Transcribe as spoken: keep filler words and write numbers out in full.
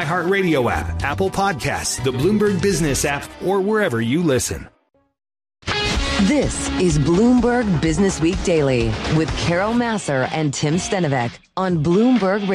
iHeartRadio app, Apple Podcasts, the Bloomberg Business app, or wherever you listen. This is Bloomberg Business Week Daily with Carol Massar and Tim Stenovec on Bloomberg Radio.